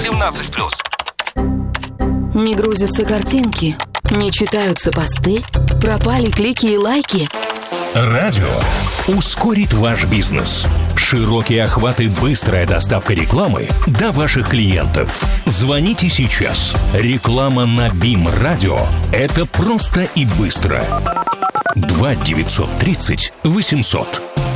18+. Не грузятся картинки, не читаются посты, пропали клики и лайки. Радио ускорит ваш бизнес. Широкие охваты, быстрая доставка рекламы до ваших клиентов. Звоните сейчас. Реклама на БИМ Радио – это просто и быстро. 2 930 800.